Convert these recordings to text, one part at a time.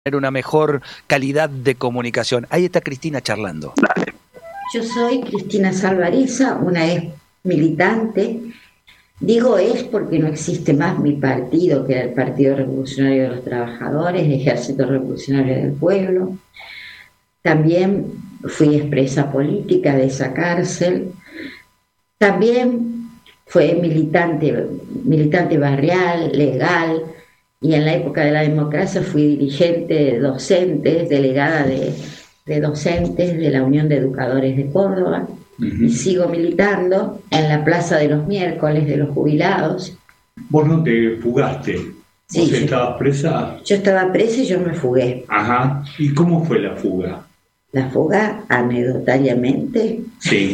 tener una mejor calidad de comunicación. Ahí está Cristina charlando. Dale. Yo soy Cristina Salvarezza, una ex militante. Digo es porque no existe más mi partido, que era el Partido Revolucionario de los Trabajadores, Ejército Revolucionario del Pueblo. También fui expresa política de esa cárcel. También fue militante barrial, legal, y en la época de la democracia fui dirigente de docentes, delegada de docentes de la Unión de Educadores de Córdoba, y sigo militando en la Plaza de los Miércoles de los Jubilados. ¿Vos no te fugaste? Sí, ¿Vos estabas presa? Yo estaba presa y yo me fugué. Ajá. ¿Y cómo fue la fuga? La fuga, anecdotariamente. Sí.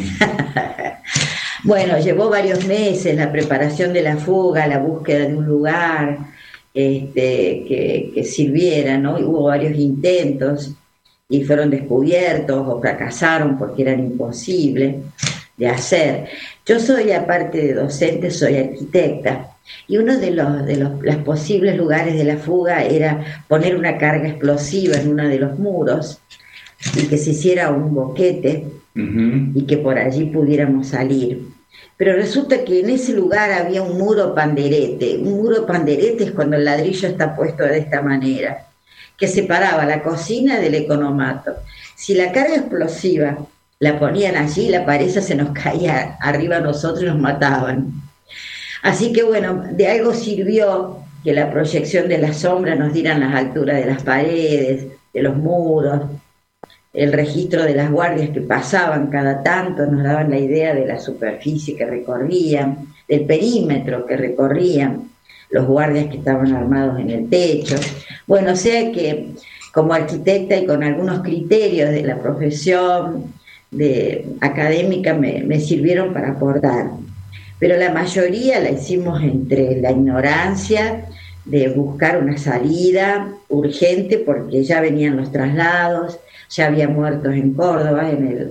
Bueno, llevó varios meses la preparación de la fuga, la búsqueda de un lugar que sirviera, ¿no? Y hubo varios intentos y fueron descubiertos o fracasaron porque eran imposibles de hacer. Yo soy, aparte de docente, soy arquitecta, y uno de los posibles lugares de la fuga era poner una carga explosiva en uno de los muros y que se hiciera un boquete y que por allí pudiéramos salir. Pero resulta que en ese lugar había un muro panderete. Un muro panderete es cuando el ladrillo está puesto de esta manera, que separaba la cocina del economato. Si la carga explosiva la ponían allí, la pared se nos caía arriba a nosotros y nos mataban. Así que bueno, de algo sirvió que la proyección de las sombras nos dieran las alturas de las paredes, de los muros. El registro de las guardias que pasaban cada tanto nos daban la idea de la superficie que recorrían, del perímetro que recorrían, los guardias que estaban armados en el techo. Bueno, o sea que como arquitecta y con algunos criterios de la profesión académica me sirvieron para aportar. Pero la mayoría la hicimos entre la ignorancia de buscar una salida urgente porque ya venían los traslados, ya había muertos en Córdoba.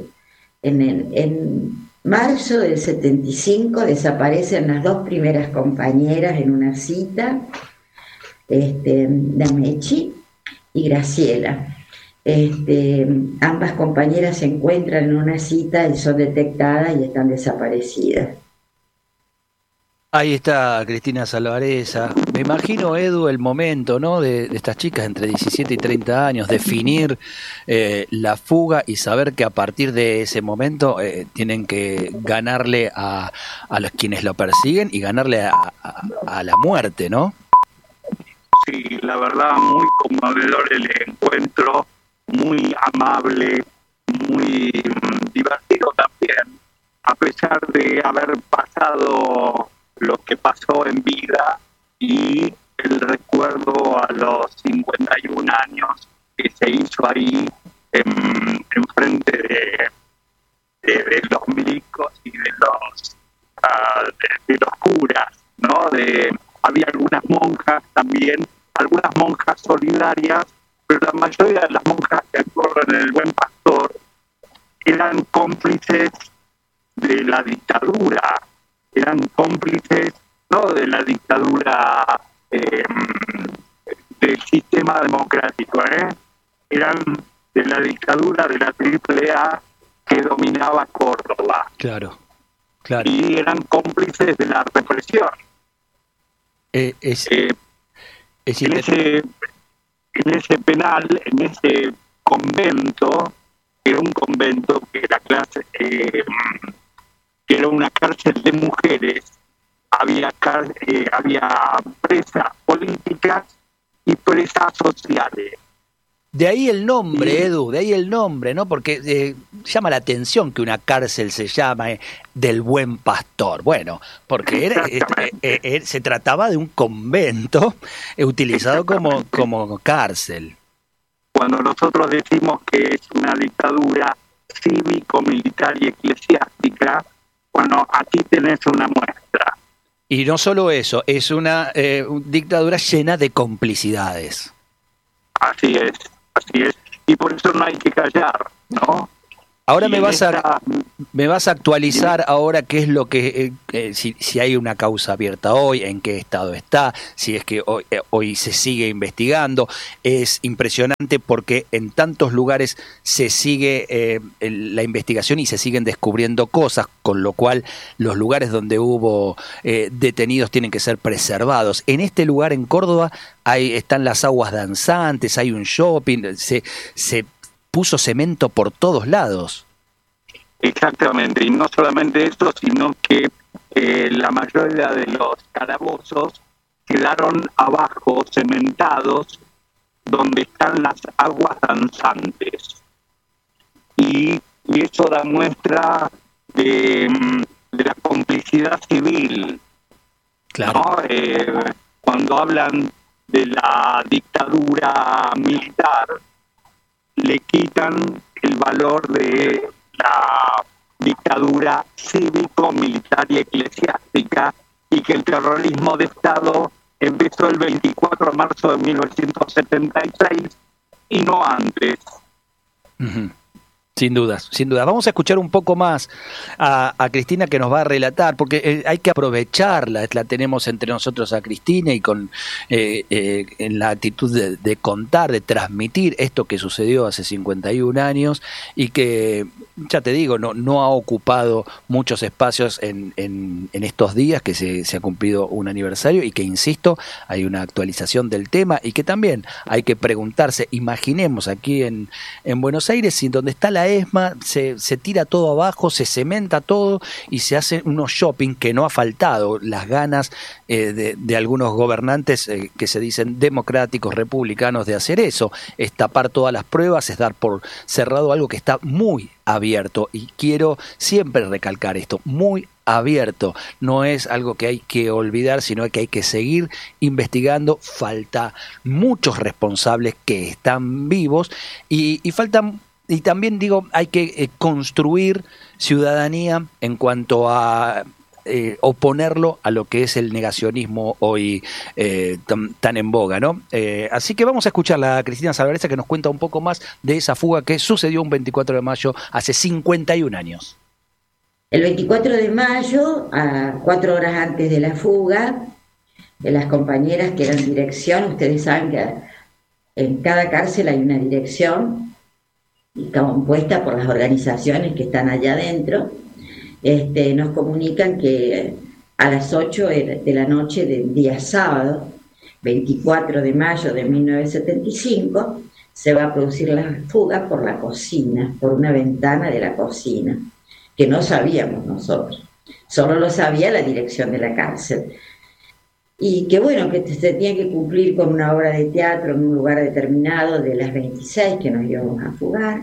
En marzo del 75 desaparecen las dos primeras compañeras en una cita, Damechi y Graciela. Ambas compañeras se encuentran en una cita y son detectadas y están desaparecidas. Ahí está Cristina Salvarezza. Me imagino, Edu, el momento, ¿no?, de estas chicas entre 17 y 30 años, definir la fuga y saber que a partir de ese momento tienen que ganarle a los quienes lo persiguen y ganarle a la muerte, ¿no? Sí, la verdad, muy conmovedor el encuentro, muy amable, muy divertido también, a pesar de haber pasado lo que pasó en vida y el recuerdo a los 51 años que se hizo ahí en frente de los milicos y de los curas, ¿no? Había algunas monjas también, algunas monjas solidarias, pero la mayoría de las monjas que actuaron en el Buen Pastor eran cómplices de la dictadura, eran cómplices no de la dictadura del sistema democrático, eran de la dictadura de la AAA que dominaba Córdoba. Claro. Y eran cómplices de la represión. En ese penal, en ese convento, era un convento que era que era una cárcel de mujeres, había presas políticas y presas sociales. De ahí el nombre, Edu, de ahí el nombre, ¿no? Porque llama la atención que una cárcel se llame del Buen Pastor. Bueno, porque se trataba de un convento utilizado como cárcel. Cuando nosotros decimos que es una dictadura cívico-militar y eclesiástica, bueno, aquí tenés una muestra. Y no solo eso, es una dictadura llena de complicidades. Así es. Y por eso no hay que callar, ¿no? Ahora me vas a actualizar ahora qué es lo que, si hay una causa abierta hoy, en qué estado está, si es que hoy se sigue investigando. Es impresionante porque en tantos lugares se sigue la investigación y se siguen descubriendo cosas, con lo cual los lugares donde hubo detenidos tienen que ser preservados. En este lugar, en Córdoba, están las aguas danzantes, hay un shopping, se puso cemento por todos lados. Exactamente, y no solamente eso, sino que la mayoría de los calabozos quedaron abajo, cementados, donde están las aguas danzantes. Y eso da muestra de la complicidad civil. Claro. ¿No? Cuando hablan de la dictadura militar, le quitan el valor de la dictadura cívico-militar y eclesiástica, y que el terrorismo de Estado empezó el 24 de marzo de 1976 y no antes. Uh-huh. Sin dudas, sin duda. Vamos a escuchar un poco más a Cristina, que nos va a relatar, porque hay que aprovecharla. La tenemos entre nosotros a Cristina, y en la actitud de contar, de transmitir esto que sucedió hace 51 años y que, ya te digo, no ha ocupado muchos espacios en estos días que se ha cumplido un aniversario, y que, insisto, hay una actualización del tema, y que también hay que preguntarse. Imaginemos aquí en Buenos Aires, si donde está la ESMA, se tira todo abajo, se cementa todo y se hacen unos shopping, que no ha faltado las ganas de algunos gobernantes que se dicen democráticos, republicanos, de hacer eso. Es tapar todas las pruebas, es dar por cerrado algo que está muy abierto, y quiero siempre recalcar esto: muy abierto. No es algo que hay que olvidar, sino que hay que seguir investigando. Falta muchos responsables que están vivos, y faltan. Y también digo, hay que construir ciudadanía en cuanto a oponerlo a lo que es el negacionismo hoy tan en boga, ¿no? Así que vamos a escuchar a Cristina Salvarezza, que nos cuenta un poco más de esa fuga que sucedió un 24 de mayo hace 51 años. El 24 de mayo, a 4 horas antes de la fuga, de las compañeras que eran dirección, ustedes saben que en cada cárcel hay una dirección compuesta por las organizaciones que están allá adentro. Nos comunican que a las 8 de la noche del día sábado, 24 de mayo de 1975, se va a producir la fuga por la cocina, por una ventana de la cocina, que no sabíamos nosotros, solo lo sabía la dirección de la cárcel. Y que bueno, que se tenía que cumplir con una obra de teatro en un lugar determinado de las 26 que nos íbamos a fugar.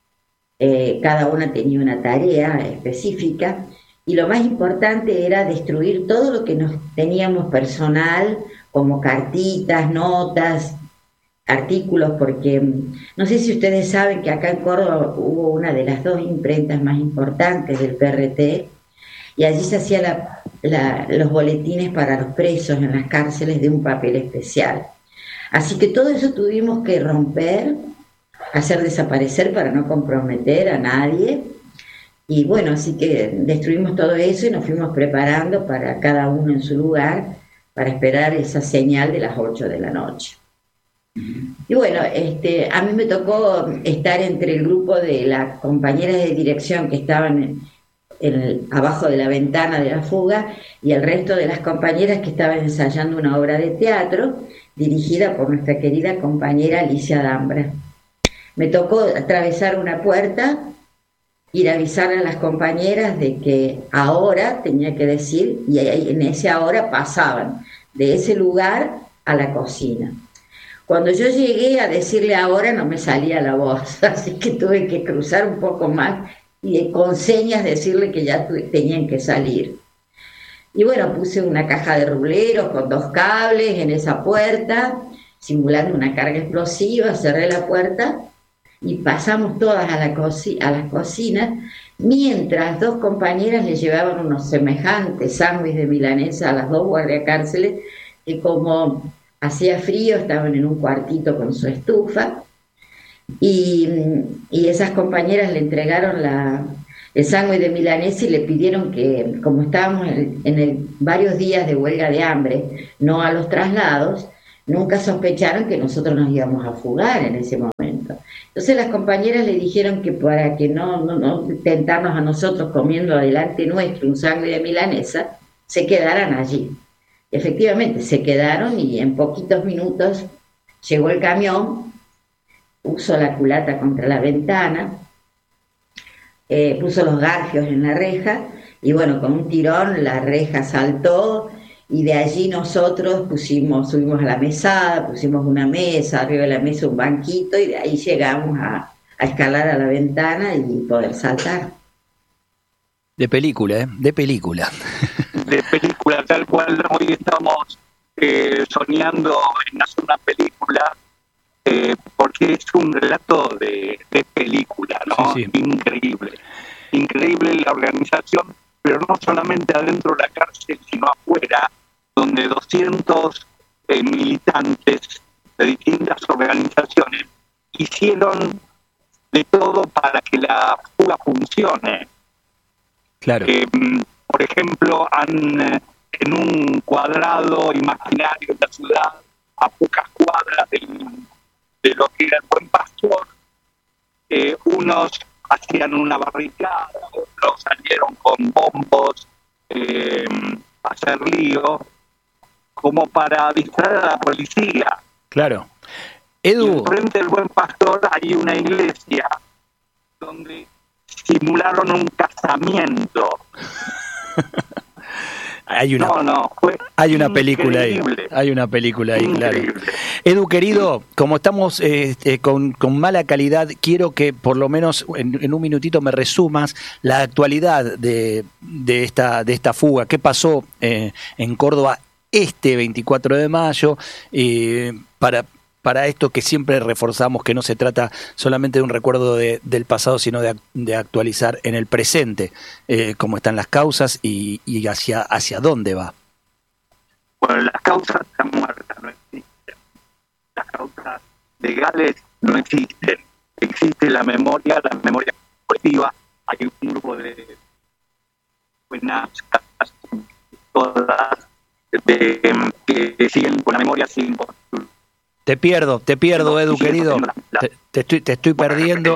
Cada una tenía una tarea específica, y lo más importante era destruir todo lo que nos teníamos personal, como cartitas, notas, artículos, porque no sé si ustedes saben que acá en Córdoba hubo una de las 2 imprentas más importantes del PRT, y allí se hacían los boletines para los presos en las cárceles de un papel especial. Así que todo eso tuvimos que romper, hacer desaparecer para no comprometer a nadie. Y bueno, así que destruimos todo eso y nos fuimos preparando para cada uno en su lugar, para esperar esa señal de las 8 de la noche. Y bueno, a mí me tocó estar entre el grupo de las compañeras de dirección que estaban abajo de la ventana de la fuga, y el resto de las compañeras que estaban ensayando una obra de teatro dirigida por nuestra querida compañera Alicia Dambra. Me tocó atravesar una puerta, ir a avisar a las compañeras de que ahora tenía que decir, y en ese ahora pasaban de ese lugar a la cocina. Cuando yo llegué a decirle ahora, no me salía la voz, así que tuve que cruzar un poco más y con señas decirle que ya tenían que salir. Y bueno, puse una caja de rubleros con 2 cables en esa puerta, simulando una carga explosiva, cerré la puerta y pasamos todas a la cocina, mientras 2 compañeras le llevaban unos semejantes sándwiches de milanesa a las 2 guardiacárceles, que como hacía frío estaban en un cuartito con su estufa. y esas compañeras le entregaron el sándwich de milanesa y le pidieron que, como estábamos varios días de huelga de hambre, no a los traslados, nunca sospecharon que nosotros nos íbamos a fugar en ese momento. Entonces las compañeras le dijeron que para que no tentarnos a nosotros comiendo adelante nuestro un sándwich de milanesa, se quedaran allí. Efectivamente, se quedaron y en poquitos minutos llegó el camión, puso la culata contra la ventana, puso los garfios en la reja y bueno, con un tirón la reja saltó y de allí nosotros subimos a la mesada, pusimos una mesa, arriba de la mesa un banquito y de ahí llegamos a escalar a la ventana y poder saltar. De película, ¿eh? De película. De película, tal cual. Hoy estamos soñando en hacer una película porque es un relato de película, ¿no? Sí, sí. Increíble la organización, pero no solamente adentro de la cárcel, sino afuera, donde 200 militantes de distintas organizaciones hicieron de todo para que la fuga funcione. Claro. Por ejemplo, en un cuadrado imaginario de la ciudad, a pocas cuadras de lo que era el Buen Pastor, unos hacían una barricada, otros salieron con bombos a hacer lío, como para distraer a la policía. Claro. Edu. Y frente del Buen Pastor hay una iglesia donde simularon un casamiento. Hay una película ahí. Hay una película ahí, claro. Edu, querido, como estamos con mala calidad, quiero que por lo menos en un minutito me resumas la actualidad de esta fuga. ¿Qué pasó en Córdoba este 24 de mayo? Para esto que siempre reforzamos que no se trata solamente de un recuerdo del pasado, sino de actualizar en el presente cómo están las causas y hacia dónde va. Bueno, las causas están muertas, no existen. Las causas legales no existen. Existe la memoria colectiva. Hay un grupo de buenas todas que siguen con la memoria sin construir. Te pierdo, Edu, querido. Te estoy perdiendo.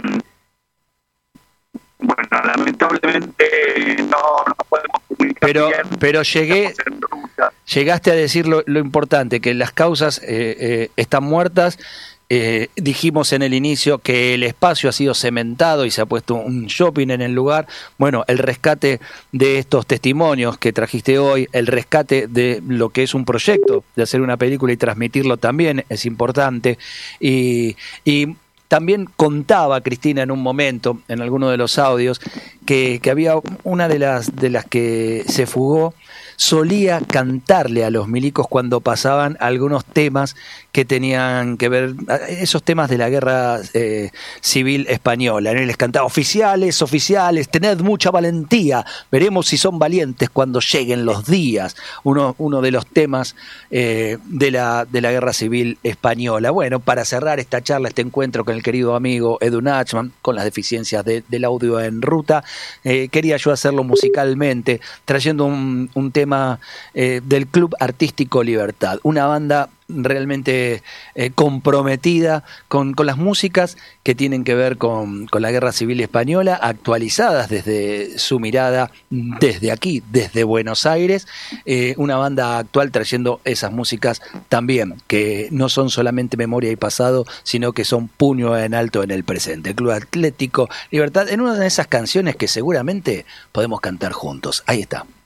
Bueno, lamentablemente no podemos comunicar bien. Pero llegaste a decir lo importante, que las causas están muertas. Dijimos en el inicio que el espacio ha sido cementado y se ha puesto un shopping en el lugar. Bueno, el rescate de estos testimonios que trajiste hoy, el rescate de lo que es un proyecto de hacer una película y transmitirlo también es importante. Y también contaba Cristina en un momento, en alguno de los audios, que había una de las que se fugó, solía cantarle a los milicos cuando pasaban algunos temas que tenían que ver, esos temas de la guerra civil española. Él les cantaba: oficiales, tened mucha valentía, veremos si son valientes cuando lleguen los días. Uno de los temas de la guerra civil española. Bueno, para cerrar esta charla, este encuentro con el querido amigo Edu Nachman, con las deficiencias del audio en ruta, quería yo hacerlo musicalmente, trayendo un tema del Club Artístico Libertad, una banda realmente comprometida con las músicas que tienen que ver con la guerra civil española, actualizadas desde su mirada, desde aquí, desde Buenos Aires, una banda actual trayendo esas músicas también, que no son solamente memoria y pasado, sino que son puño en alto en el presente. El Club Atlético Libertad, en una de esas canciones que seguramente podemos cantar juntos. Ahí está.